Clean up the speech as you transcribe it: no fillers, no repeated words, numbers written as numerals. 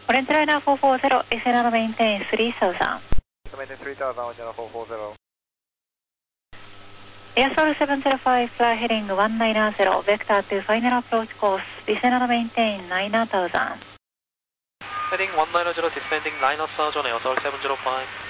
Orange Liner 440, is another maintain 3000. Maintain 3000, Original 440. Airsol 705, fly heading 190, vector to final approach course, descend maintain 9000. Heading 190, descending 9000 on Airsol 705.